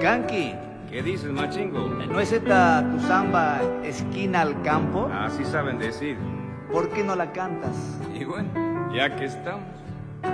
Kanki, ¿Qué dices, machingo? ¿no es esta tu samba esquina al campo? Así saben decir. ¿Por qué no la cantas? Y bueno, ya que estamos.